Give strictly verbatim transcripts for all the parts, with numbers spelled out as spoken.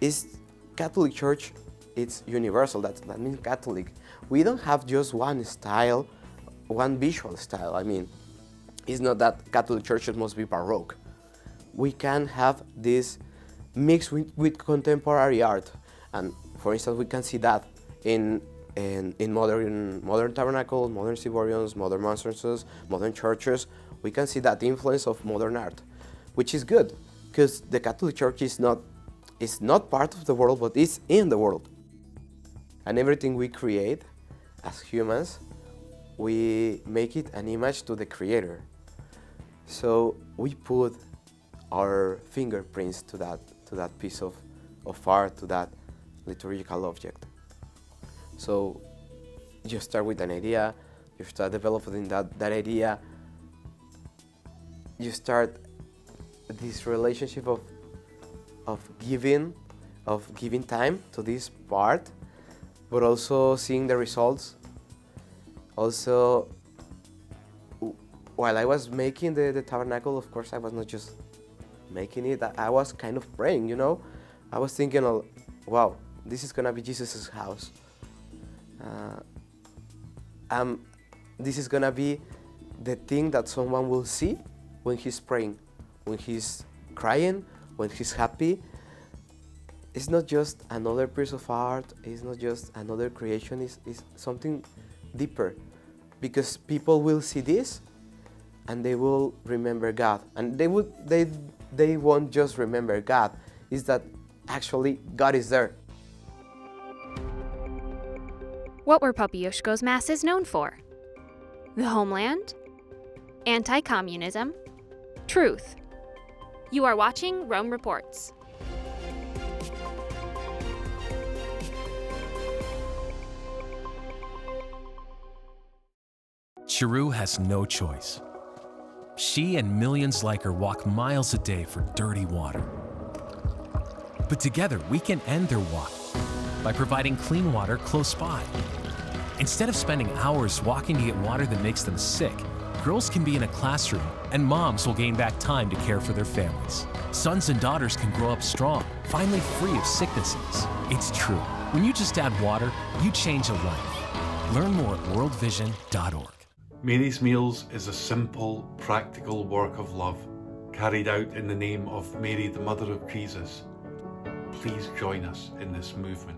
is Catholic Church, it's universal, that, that means Catholic. We don't have just one style, one visual style. I mean, it's not that Catholic churches must be Baroque. We can have this mixed with, with contemporary art. And for instance, we can see that in, in, in modern, modern tabernacles, modern ciboriums, modern monstrances, modern churches. We can see that influence of modern art, which is good, because the Catholic Church is not, is not part of the world, but is in the world. And everything we create as humans, we make it an image to the Creator. So we put our fingerprints to that, to that piece of, of art, to that liturgical object. So you start with an idea, you start developing that, that idea, you start this relationship of, of giving, of giving time to this part, but also seeing the results. Also, while I was making the, the tabernacle, of course, I was not just making it, I was kind of praying, you know? I was thinking, of, wow, this is gonna be Jesus' house. Uh, um, this is gonna be the thing that someone will see when he's praying, when he's crying, when he's happy. It's not just another piece of art, it's not just another creation, it's, it's something deeper. Because people will see this and they will remember God. And they, would, they, they won't just remember God, it's that actually God is there. What were Popiushko's masses known for? The homeland? Anti-communism? Truth. You are watching Rome Reports. Chiru has no choice. She and millions like her walk miles a day for dirty water. But together, we can end their walk by providing clean water close by. Instead of spending hours walking to get water that makes them sick, girls can be in a classroom and moms will gain back time to care for their families. Sons and daughters can grow up strong, finally free of sicknesses. It's true. When you just add water, you change a life. Learn more at world vision dot org. Mary's Meals is a simple, practical work of love carried out in the name of Mary, the Mother of Jesus. Please join us in this movement.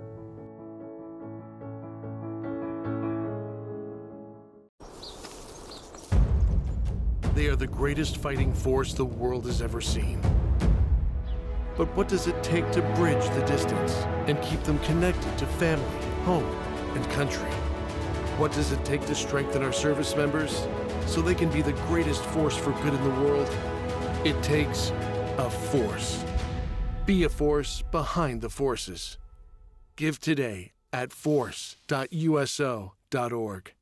They are the greatest fighting force the world has ever seen. But what does it take to bridge the distance and keep them connected to family, home, and country? What does it take to strengthen our service members so they can be the greatest force for good in the world? It takes a force. Be a force behind the forces. Give today at force dot U S O dot org.